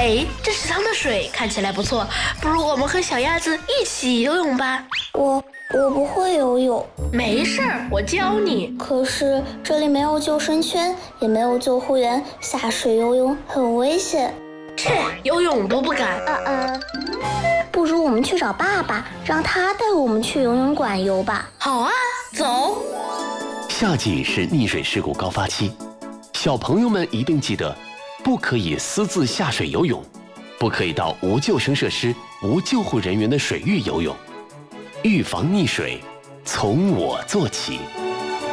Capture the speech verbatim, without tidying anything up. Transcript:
哎，这池塘的水看起来不错，不如我们和小鸭子一起游泳吧。 我我不会游泳。 没事儿，我教你。 可是这里没有救生圈，也没有救护员，下水游泳很危险。 切，游泳都不敢。 呃呃，不如我们去找爸爸，让他带我们去游泳馆游吧。 好啊，走。 夏季是溺水事故高发期，小朋友们一定记得，不可以私自下水游泳，不可以到无救生设施、无救护人员的水域游泳。预防溺水，从我做起。